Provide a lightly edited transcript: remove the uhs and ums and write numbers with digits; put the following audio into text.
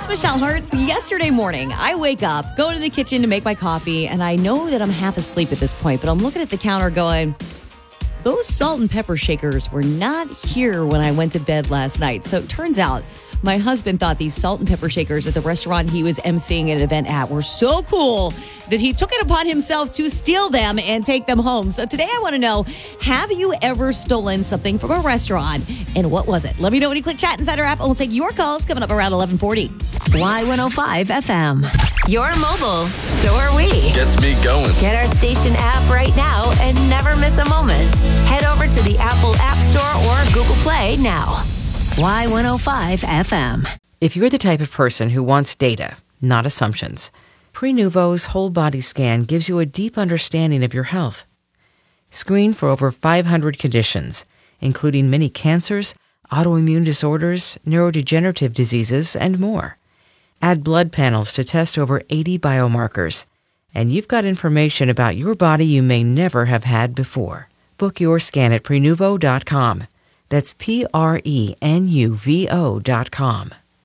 It's Michelle Hertz. Yesterday morning, I wake up, go to the kitchen to make my coffee, and I know that I'm half asleep at this point, but I'm looking at the counter going, those salt and pepper shakers were not here when I went to bed last night. So it turns out my husband thought these salt and pepper shakers at the restaurant he was emceeing an event at were so cool that he took it upon himself to steal them and take them home. So today I want to know, have you ever stolen something from a restaurant, and what was it? Let me know when you click Chat inside our app, and we'll take your calls coming up around 11:40. Y105 FM. You're mobile, so are we. Gets me going. Get our station app right now and never miss a moment. Head over to the Apple App Store or Google Play now. Y105 FM. If you're the type of person who wants data, not assumptions, Prenuvo's whole body scan gives you a deep understanding of your health. Screen for over 500 conditions, including many cancers, autoimmune disorders, neurodegenerative diseases, and more. Add blood panels to test over 80 biomarkers, and you've got information about your body you may never have had before. Book your scan at Prenuvo.com. That's Prenuvo.com.